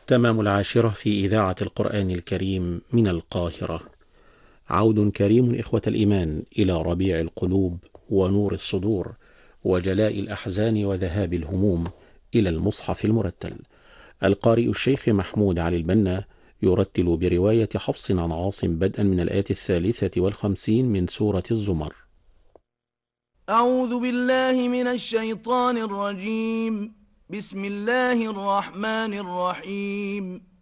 تمام 10 في إذاعة القرآن الكريم من القاهرة. عود كريم إخوة الإيمان إلى ربيع القلوب ونور الصدور وجلاء الأحزان وذهاب الهموم، إلى المصحف المرتل. القارئ الشيخ محمود علي البنا يرتل برواية حفص عن عاصم بدءا من الآية 53 من سورة الزمر. أعوذ بالله من الشيطان الرجيم. بسم الله الرحمن الرحيم.